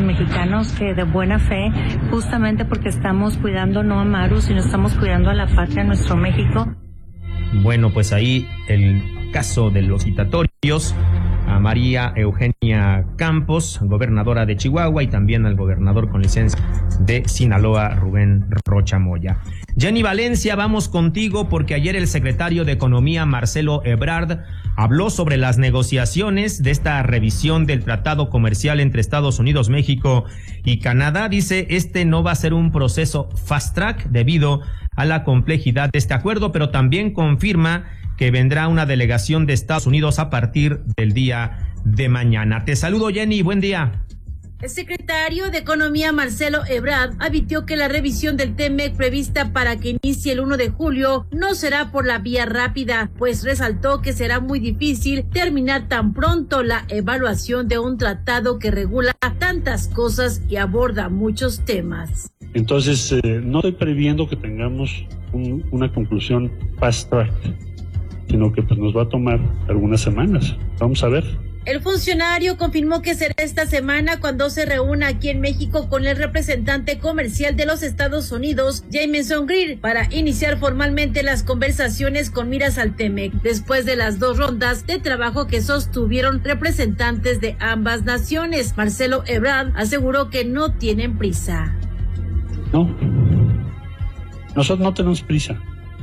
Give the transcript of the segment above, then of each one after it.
mexicanos que de buena fe, justamente porque estamos cuidando no a Maru, sino estamos cuidando a la patria, a nuestro México. Bueno, pues ahí el caso de los citatorios a María Eugenia Campos, gobernadora de Chihuahua, y también al gobernador con licencia de Sinaloa, Rubén Rocha Moya. Jenny Valencia, vamos contigo porque ayer el secretario de Economía, Marcelo Ebrard, habló sobre las negociaciones de esta revisión del tratado comercial entre Estados Unidos, México y Canadá. Dice, no va a ser un proceso fast track debido a la complejidad de este acuerdo, pero también confirma que vendrá una delegación de Estados Unidos a partir del día de mañana. Te saludo, Jenny, buen día. El secretario de Economía, Marcelo Ebrard, advirtió que la revisión del TEMEC prevista para que inicie el 1 de julio no será por la vía rápida, pues resaltó que será muy difícil terminar tan pronto la evaluación de un tratado que regula tantas cosas y aborda muchos temas. Entonces, no estoy previendo que tengamos una conclusión fast track, sino que pues nos va a tomar algunas semanas. Vamos a ver. El funcionario confirmó que será esta semana cuando se reúna aquí en México con el representante comercial de los Estados Unidos, Jamieson Greer, para iniciar formalmente las conversaciones con miras al TEMEC, después de las 2 rondas de trabajo que sostuvieron representantes de ambas naciones. Marcelo Ebrard aseguró que no tienen prisa. No, nosotros no tenemos prisa,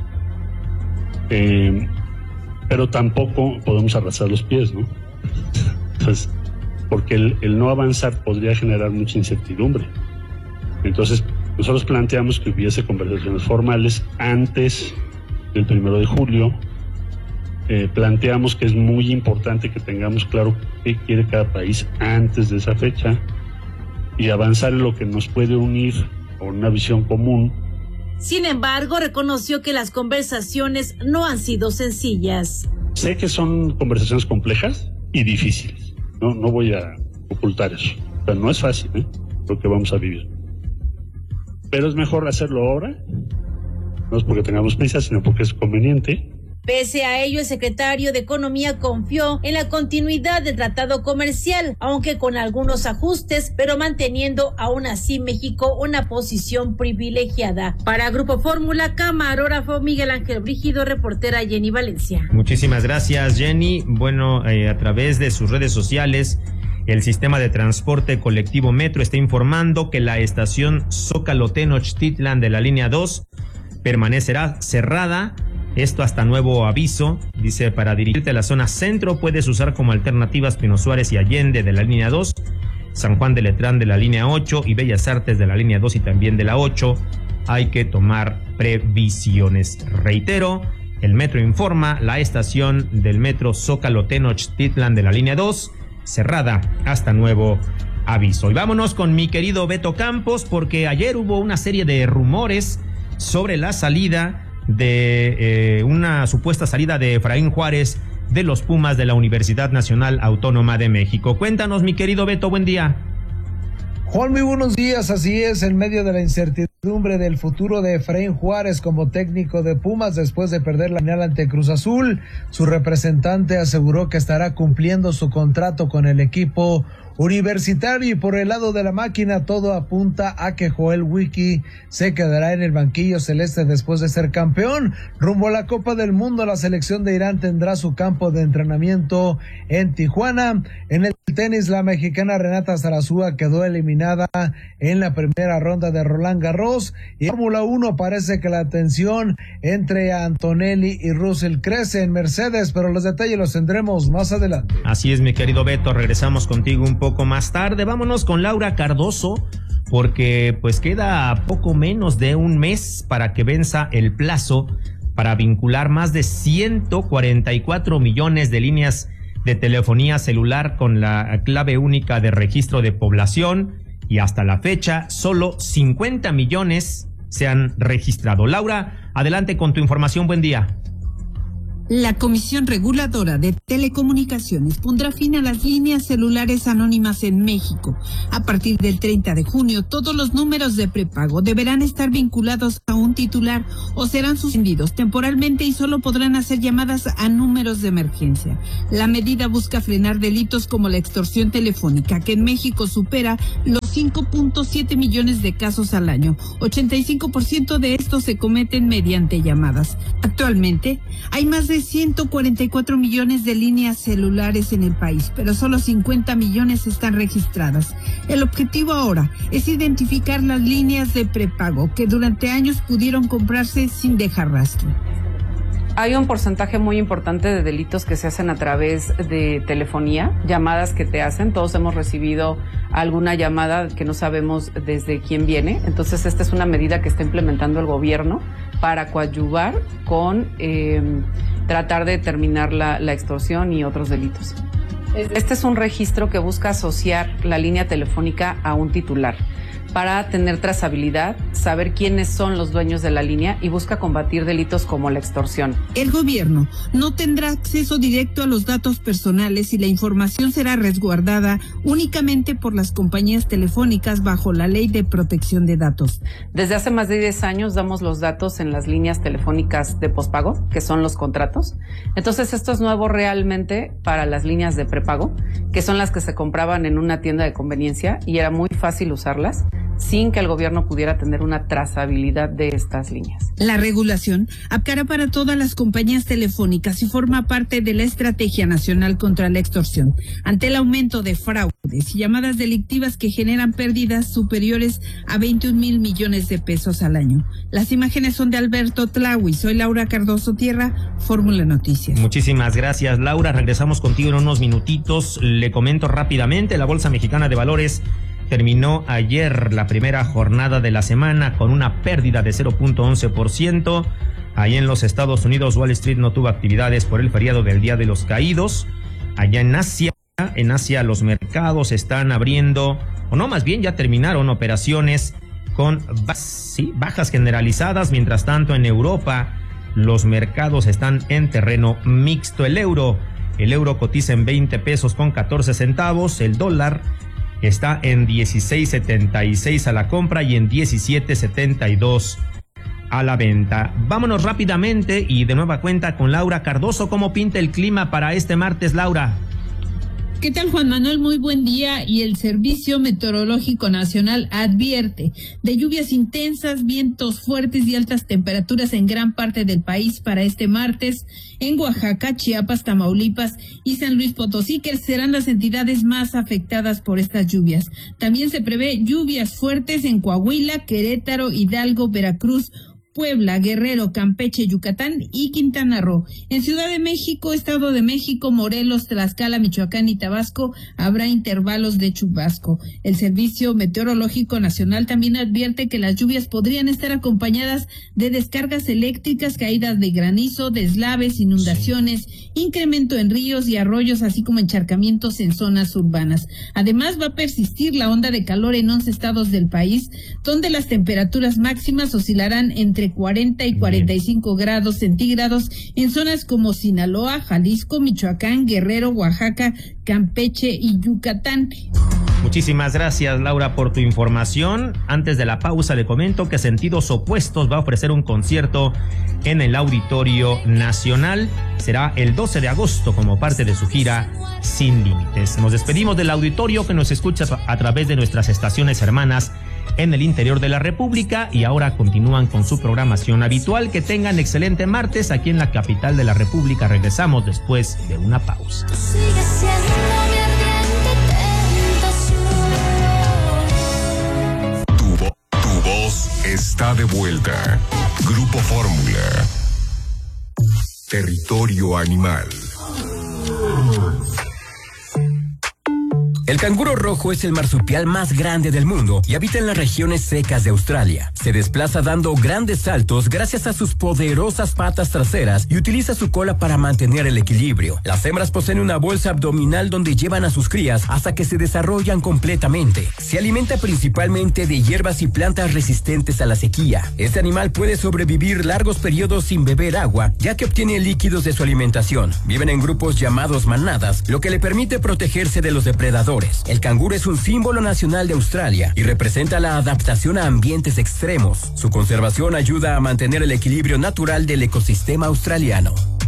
pero tampoco podemos arrastrar los pies, ¿no? Entonces, porque el no avanzar podría generar mucha incertidumbre. Entonces, nosotros planteamos que hubiese conversaciones formales antes del 1 de julio. Planteamos que es muy importante que tengamos claro qué quiere cada país antes de esa fecha y avanzar en lo que nos puede unir con una visión común. Sin embargo, reconoció que las conversaciones no han sido sencillas. Sé que son conversaciones complejas y difíciles, no voy a ocultar eso. O sea, no es fácil, lo que vamos a vivir. Pero es mejor hacerlo ahora, no es porque tengamos prisa, sino porque es conveniente. Pese a ello, el secretario de Economía confió en la continuidad del tratado comercial, aunque con algunos ajustes, pero manteniendo aún así México una posición privilegiada. Para Grupo Fórmula, camarógrafo Miguel Ángel Brígido, reportera Jenny Valencia. Muchísimas gracias, Jenny. Bueno, a través de sus redes sociales, el sistema de transporte colectivo Metro está informando que la estación Zócalo-Tenochtitlan de la línea 2 permanecerá cerrada. Esto hasta nuevo aviso. Dice, para dirigirte a la zona centro puedes usar como alternativas Pino Suárez y Allende de la línea 2, San Juan de Letrán de la línea 8 y Bellas Artes de la línea 2 y también de la 8. Hay que tomar previsiones. Reitero, el Metro informa, la estación del Metro Zócalo-Tenochtitlan de la línea 2 cerrada hasta nuevo aviso. Y vámonos con mi querido Beto Campos, porque ayer hubo una serie de rumores sobre la salida de una supuesta salida de Efraín Juárez de los Pumas de la Universidad Nacional Autónoma de México. Cuéntanos, mi querido Beto, buen día. Juan, muy buenos días. Así es, en medio de la incertidumbre del futuro de Efraín Juárez como técnico de Pumas después de perder la final ante Cruz Azul, su representante aseguró que estará cumpliendo su contrato con el equipo universitario, y por el lado de la máquina todo apunta a que Joel Wiki se quedará en el banquillo celeste después de ser campeón. Rumbo a la Copa del Mundo, la selección de Irán tendrá su campo de entrenamiento en Tijuana. En el tenis, la mexicana Renata Zarazúa quedó eliminada en la primera ronda de Roland Garros, y en Fórmula 1 parece que la tensión entre Antonelli y Russell crece en Mercedes, pero los detalles los tendremos más adelante. Así es, mi querido Beto, regresamos contigo un poco más tarde. Vámonos con Laura Cardoso, porque pues queda poco menos de un mes para que venza el plazo para vincular más de 144 millones de líneas de telefonía celular con la clave única de registro de población, y hasta la fecha solo 50 millones se han registrado. Laura, adelante con tu información, buen día. La Comisión Reguladora de Telecomunicaciones pondrá fin a las líneas celulares anónimas en México. A partir del 30 de junio, todos los números de prepago deberán estar vinculados a un titular o serán suspendidos temporalmente y solo podrán hacer llamadas a números de emergencia. La medida busca frenar delitos como la extorsión telefónica, que en México supera los 5.7 millones de casos al año. 85% de estos se cometen mediante llamadas. Actualmente hay más de 144 millones de líneas celulares en el país, pero solo 50 millones están registradas. El objetivo ahora es identificar las líneas de prepago que durante años pudieron comprarse sin dejar rastro. Hay un porcentaje muy importante de delitos que se hacen a través de telefonía, llamadas que te hacen. Todos hemos recibido alguna llamada que no sabemos desde quién viene. Entonces, esta es una medida que está implementando el gobierno para coadyuvar con tratar de determinar la extorsión y otros delitos. Este es un registro que busca asociar la línea telefónica a un titular para tener trazabilidad, saber quiénes son los dueños de la línea y busca combatir delitos como la extorsión. El gobierno no tendrá acceso directo a los datos personales y la información será resguardada únicamente por las compañías telefónicas bajo la Ley de Protección de Datos. Desde hace más de 10 años damos los datos en las líneas telefónicas de pospago, que son los contratos. Entonces esto es nuevo realmente para las líneas de prepago, que son las que se compraban en una tienda de conveniencia y era muy fácil usarlas sin que el gobierno pudiera tener una trazabilidad de estas líneas. La regulación aplicará para todas las compañías telefónicas y forma parte de la Estrategia Nacional contra la Extorsión. Ante el aumento de fraudes y llamadas delictivas que generan pérdidas superiores a 21 mil millones de pesos al año. Las imágenes son de Alberto Tlahui. Soy Laura Cardoso Tierra, Fórmula Noticias. Muchísimas gracias, Laura. Regresamos contigo en unos minutitos. Le comento rápidamente, la Bolsa Mexicana de Valores terminó ayer la primera jornada de la semana con una pérdida de 0.11%. Allá en los Estados Unidos, Wall Street no tuvo actividades por el feriado del Día de los Caídos. Allá en Asia los mercados están abriendo, o no, más bien ya terminaron operaciones con bajas generalizadas. Mientras tanto, en Europa los mercados están en terreno mixto. El euro cotiza en 20 pesos con 14 centavos. El dólar está en 16.76 a la compra y en 17.72 a la venta. Vámonos rápidamente y de nueva cuenta con Laura Cardoso. ¿Cómo pinta el clima para este martes, Laura? ¿Qué tal, Juan Manuel? Muy buen día. Y el Servicio Meteorológico Nacional advierte de lluvias intensas, vientos fuertes y altas temperaturas en gran parte del país para este martes. En Oaxaca, Chiapas, Tamaulipas y San Luis Potosí, que serán las entidades más afectadas por estas lluvias. También se prevé lluvias fuertes en Coahuila, Querétaro, Hidalgo, Veracruz, Puebla, Guerrero, Campeche, Yucatán y Quintana Roo. En Ciudad de México, Estado de México, Morelos, Tlaxcala, Michoacán y Tabasco habrá intervalos de chubasco. El Servicio Meteorológico Nacional también advierte que las lluvias podrían estar acompañadas de descargas eléctricas, caídas de granizo, deslaves, inundaciones, incremento en ríos y arroyos, así como encharcamientos en zonas urbanas. Además, va a persistir la onda de calor en 11 estados del país, donde las temperaturas máximas oscilarán entre 40 y 45 grados centígrados en zonas como Sinaloa, Jalisco, Michoacán, Guerrero, Oaxaca, Campeche y Yucatán. Muchísimas gracias, Laura, por tu información. Antes de la pausa le comento que Sentidos Opuestos va a ofrecer un concierto en el Auditorio Nacional. Será el 12 de agosto como parte de su gira Sin Límites. Nos despedimos del auditorio que nos escucha a través de nuestras estaciones hermanas en el interior de la República y ahora continúan con su programación habitual. Que tengan excelente martes aquí en la capital de la República. Regresamos después de una pausa. Tu voz está de vuelta. Grupo Fórmula. Territorio Animal. El canguro rojo es el marsupial más grande del mundo y habita en las regiones secas de Australia. Se desplaza dando grandes saltos gracias a sus poderosas patas traseras y utiliza su cola para mantener el equilibrio. Las hembras poseen una bolsa abdominal donde llevan a sus crías hasta que se desarrollan completamente. Se alimenta principalmente de hierbas y plantas resistentes a la sequía. Este animal puede sobrevivir largos periodos sin beber agua, ya que obtiene líquidos de su alimentación. Viven en grupos llamados manadas, lo que le permite protegerse de los depredadores. El canguro es un símbolo nacional de Australia y representa la adaptación a ambientes extremos. Su conservación ayuda a mantener el equilibrio natural del ecosistema australiano.